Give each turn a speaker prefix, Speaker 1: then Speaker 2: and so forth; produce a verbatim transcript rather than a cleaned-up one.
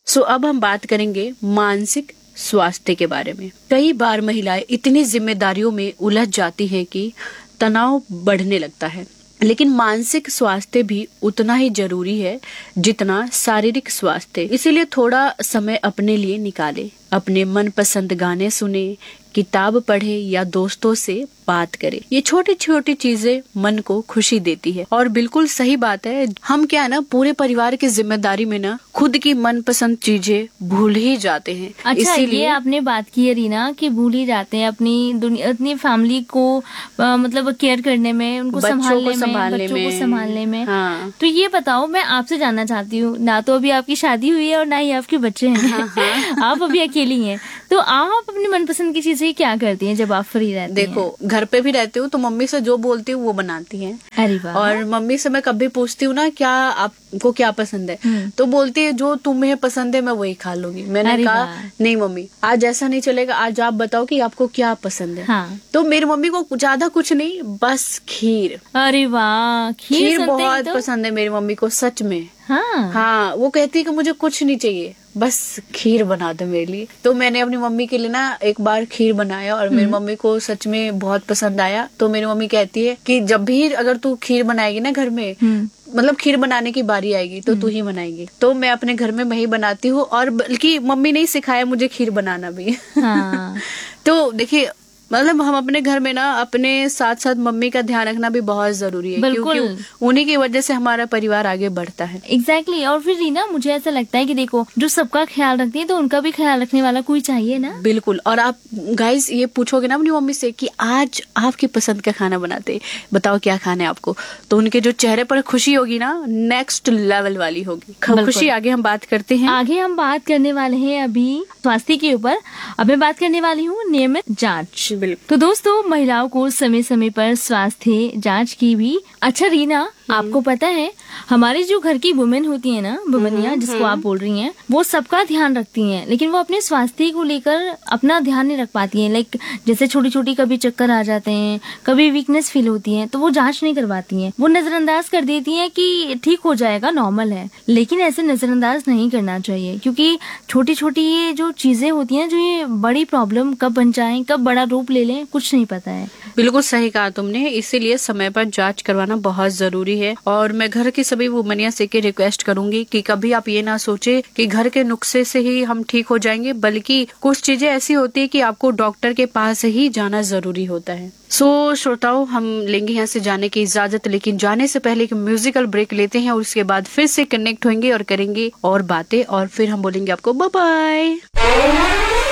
Speaker 1: सो अब हम बात करेंगे मानसिक स्वास्थ्य के बारे में। कई बार महिलाएं इतनी जिम्मेदारियों में उलझ जाती हैं कि तनाव बढ़ने लगता है, लेकिन मानसिक स्वास्थ्य भी उतना ही जरूरी है जितना शारीरिक स्वास्थ्य। इसीलिए थोड़ा समय अपने लिए निकाले, अपने मनपसंद गाने सुने, किताब पढ़े या दोस्तों से बात करे। ये छोटी छोटी चीजें मन को खुशी देती है। और बिल्कुल सही बात है, हम क्या है ना, पूरे परिवार की जिम्मेदारी में ना खुद की मनपसंद चीजें भूल ही जाते हैं।
Speaker 2: अच्छा, ये आपने बात की है रीना कि भूल ही जाते हैं अपनी दुनिया, अपनी फैमिली को आ, मतलब केयर करने में, उनको संभालने में, बच्चों को संभालने में।
Speaker 1: हाँ।
Speaker 2: तो ये बताओ, मैं आपसे जानना चाहती हूँ, ना तो अभी आपकी शादी हुई है और ना ही आपके बच्चे हैं। हाँ, हाँ। आप अभी अकेली हैं, तो आप अपनी मनपसंद की चीजें क्या करती हैं जब आप फ्री रहती हैं?
Speaker 1: देखो, घर पे भी रहती हूँ तो मम्मी से जो बोलती हूँ वो बनाती हैं।
Speaker 2: अरे वाह।
Speaker 1: और मम्मी से मैं कभी पूछती हूँ ना क्या आपको क्या पसंद है, तो बोलती है जो तुम्हें पसंद है मैं वही खा लूंगी। मैंने कहा नहीं मम्मी, आज ऐसा नहीं चलेगा, आज आप बताओ कि आपको क्या पसंद है।
Speaker 2: हाँ।
Speaker 1: तो मेरी मम्मी को ज्यादा कुछ नहीं, बस खीर।
Speaker 2: अरे वाह, खीर,
Speaker 1: खीर बहुत तो? पसंद है मेरी मम्मी को, सच में।
Speaker 2: हाँ
Speaker 1: हाँ, वो कहती है कि मुझे कुछ नहीं चाहिए, बस खीर बना दो मेरे लिए। तो मैंने अपनी मम्मी के लिए ना एक बार खीर बनाया और मेरी मम्मी को सच में बहुत पसंद आया। तो मेरी मम्मी कहती है कि जब भी अगर तू खीर बनाएगी ना घर में, मतलब खीर बनाने की बारी आएगी तो तू ही बनाएगी। तो मैं अपने घर में वही बनाती हूँ, और बल्कि मम्मी ने ही सिखाया मुझे खीर बनाना भी।
Speaker 2: हाँ।
Speaker 1: तो देखिए, मतलब हम अपने घर में ना अपने साथ साथ मम्मी का ध्यान रखना भी बहुत जरूरी है, क्योंकि उन्हीं की वजह से हमारा परिवार आगे बढ़ता है।
Speaker 2: Exactly exactly। और फिर रीना, मुझे ऐसा लगता है कि देखो, जो सबका ख्याल रखती है तो उनका भी ख्याल रखने वाला कोई चाहिए ना।
Speaker 1: बिल्कुल। और आप गाइस ये पूछोगे ना अपनी मम्मी से कि आज आपकी पसंद का खाना बनाते, बताओ क्या खाना है आपको, तो उनके जो चेहरे पर खुशी होगी ना, नेक्स्ट लेवल वाली होगी खुशी। आगे हम बात करते हैं
Speaker 2: आगे हम बात करने वाले हैं अभी स्वास्थ्य के ऊपर। अब मैं बात करने वाली हूँ नियमित जांच।
Speaker 1: बिल्कुल।
Speaker 2: तो दोस्तों, महिलाओं को समय समय पर स्वास्थ्य जांच की भी। अच्छा रीना, आपको पता है हमारी जो घर की वुमेन होती है ना, वुमनिया जिसको आप बोल रही हैं, वो सबका ध्यान रखती हैं, लेकिन वो अपने स्वास्थ्य को लेकर अपना ध्यान नहीं रख पाती हैं। लाइक जैसे छोटी छोटी कभी चक्कर आ जाते हैं, कभी वीकनेस फील होती है, तो वो जांच नहीं करवाती हैं। वो नजरअंदाज कर देती हैं कि ठीक हो जाएगा, नॉर्मल है। लेकिन ऐसे नजरअंदाज नहीं करना चाहिए, क्योंकि छोटी छोटी ये जो चीजें होती हैं, जो ये बड़ी प्रॉब्लम कब बन जाए, कब बड़ा रूप ले लें, कुछ नहीं पता है।
Speaker 1: बिल्कुल सही कहा तुमने, इसीलिए समय पर जांच करवाना बहुत जरूरी है। और मैं घर की सभी वुमनिया से के रिक्वेस्ट करूंगी कि कभी आप ये ना सोचे कि घर के नुस्खे से ही हम ठीक हो जाएंगे, बल्कि कुछ चीजें ऐसी होती है कि आपको डॉक्टर के पास ही जाना जरूरी होता है। सो श्रोताओं, हम लेंगे यहाँ से जाने की इजाजत, लेकिन जाने से पहले एक म्यूजिकल ब्रेक लेते हैं और उसके बाद फिर से कनेक्ट होंगे और करेंगे और बातें, और फिर हम बोलेंगे आपको बाय बाय।